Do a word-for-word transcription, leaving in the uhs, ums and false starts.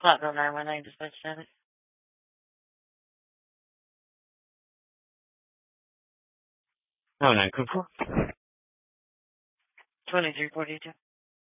Platinum nine one nine dispatch status. Oh, nine, cool, cool. twenty-three forty-two.